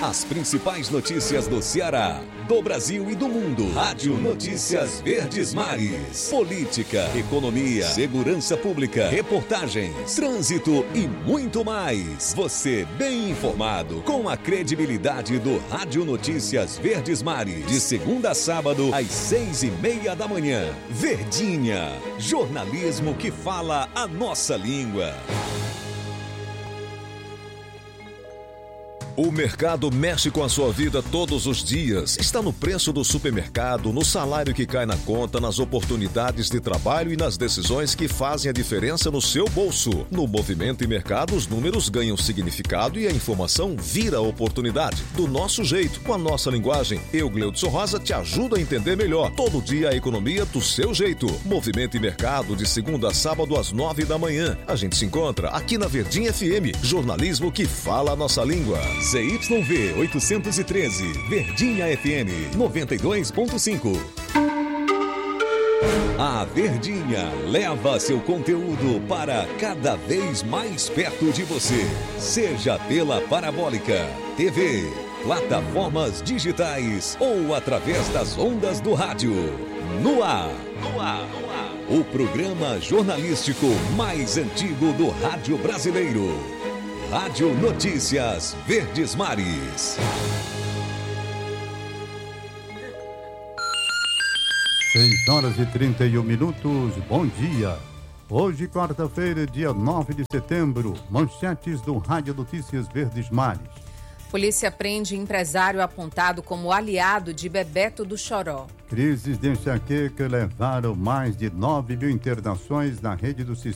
As principais notícias do Ceará, do Brasil e do mundo. Rádio Notícias Verdes Mares. Política, economia, segurança pública, reportagens, trânsito e muito mais. Você bem informado com a credibilidade do Rádio Notícias Verdes Mares. De segunda a sábado, às 6:30 da manhã. Verdinha. Jornalismo que fala a nossa língua. O mercado mexe com a sua vida todos os dias. Está no preço do supermercado, no salário que cai na conta, nas oportunidades de trabalho e nas decisões que fazem a diferença no seu bolso. No Movimento e Mercado, os números ganham significado e a informação vira oportunidade. Do nosso jeito, com a nossa linguagem, eu, Gleudson Rosa, te ajudo a entender melhor. Todo dia a economia do seu jeito. Movimento e Mercado, de segunda a sábado às 9 da manhã. A gente se encontra aqui na Verdinha FM. Jornalismo que fala a nossa língua. ZYV 813, Verdinha FM 92.5. A Verdinha leva seu conteúdo para cada vez mais perto de você. Seja pela parabólica, TV, plataformas digitais ou através das ondas do rádio. No ar. O programa jornalístico mais antigo do rádio brasileiro. Rádio Notícias Verdes Mares. 6h31. Bom dia. Hoje, quarta-feira, dia 9 de setembro. Manchetes do Rádio Notícias Verdes Mares. Polícia prende empresário apontado como aliado de Bebeto do Choró. Crises de enxaqueca levaram mais de 9 mil internações na rede do sistema